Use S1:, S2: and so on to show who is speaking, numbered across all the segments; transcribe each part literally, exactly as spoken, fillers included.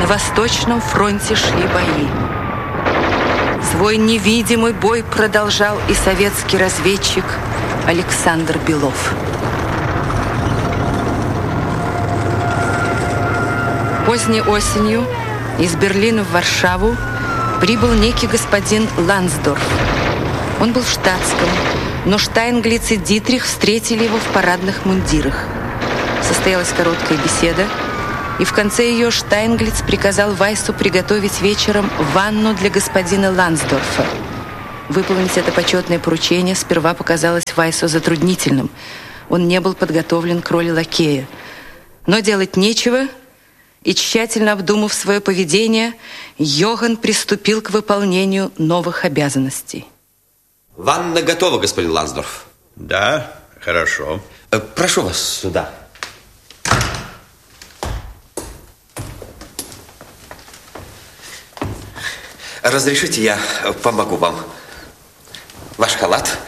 S1: На Восточном фронте шли бои. Свой невидимый бой продолжал и советский разведчик Александр Белов. Поздней осенью из Берлина в Варшаву прибыл некий господин Лансдорф. Он был в штатском, но Штайнглиц и Дитрих встретили его в парадных мундирах. Состоялась короткая беседа, и в конце ее Штайнглиц приказал Вайсу приготовить вечером ванну для господина Лансдорфа. Выполнить это почетное поручение сперва показалось Вайсу затруднительным. Он не был подготовлен к роли лакея. Но делать нечего, и, тщательно обдумав свое поведение, Йоганн приступил к выполнению новых обязанностей.
S2: Ванна готова, господин Лансдорф.
S3: Да, хорошо.
S2: Прошу вас сюда. Разрешите, я помогу вам. Ваш халат.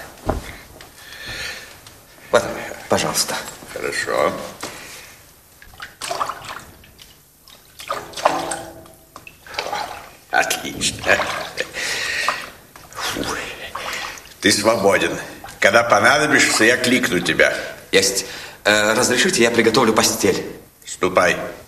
S2: Вот, пожалуйста.
S3: Хорошо. Отлично. Фу. Ты свободен. Когда понадобишься, я кликну тебя.
S2: Есть. Разрешите, я приготовлю постель.
S3: Ступай.